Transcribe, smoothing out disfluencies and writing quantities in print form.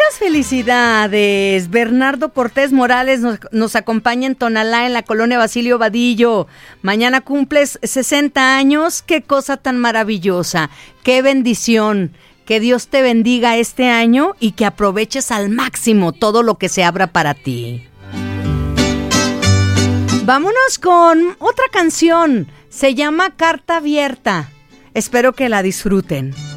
felicidades. Bernardo Cortés Morales nos acompaña en Tonalá, en la colonia Basilio Vadillo. Mañana cumples 60 años. Qué cosa tan maravillosa. Qué bendición. Que Dios te bendiga este año y que aproveches al máximo todo lo que se abra para ti. Vámonos con otra canción. Se llama Carta Abierta. Espero que la disfruten.